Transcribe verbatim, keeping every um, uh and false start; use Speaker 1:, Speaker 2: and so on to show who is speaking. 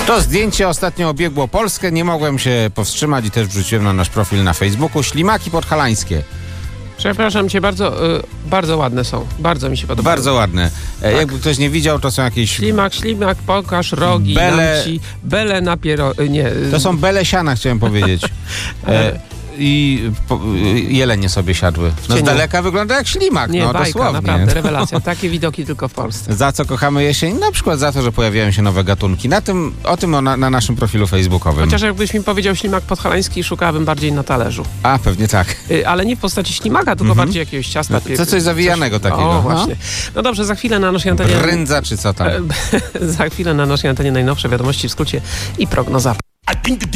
Speaker 1: To zdjęcie ostatnio obiegło Polskę. Nie mogłem się powstrzymać i też wrzuciłem na nasz profil na Facebooku. Ślimaki podhalańskie.
Speaker 2: Przepraszam cię, bardzo, y, bardzo ładne są. Bardzo mi się podobają.
Speaker 1: Bardzo ładne. E,
Speaker 2: Tak.
Speaker 1: Jakby ktoś nie widział, to są jakieś...
Speaker 2: Ślimak, ślimak, pokaż rogi,
Speaker 1: Bele-
Speaker 2: dam ci, bele na piero... y, Nie. y,
Speaker 1: To są bele siana, chciałem powiedzieć. E, I po, jelenie sobie siadły. No z
Speaker 2: Cieniu.
Speaker 1: daleka wygląda jak ślimak,
Speaker 2: Nie,
Speaker 1: no
Speaker 2: bajka,
Speaker 1: dosłownie.
Speaker 2: naprawdę, rewelacja. Takie widoki tylko w Polsce.
Speaker 1: Za co kochamy jesień? Na przykład za to, że pojawiają się nowe gatunki. Na tym, o tym o, na, na naszym profilu facebookowym.
Speaker 2: Chociaż jakbyś mi powiedział ślimak podhalański, szukałabym bardziej na talerzu.
Speaker 1: A, pewnie tak.
Speaker 2: Y, Ale nie w postaci ślimaka, tylko
Speaker 1: Mhm.
Speaker 2: bardziej jakiegoś ciasta.
Speaker 1: To coś zawijanego takiego,
Speaker 2: O,
Speaker 1: no.
Speaker 2: właśnie. No dobrze, za chwilę na naszej antenie...
Speaker 1: Brędza czy co tam?
Speaker 2: Za chwilę na naszej antenie najnowsze wiadomości w skrócie i prognoza.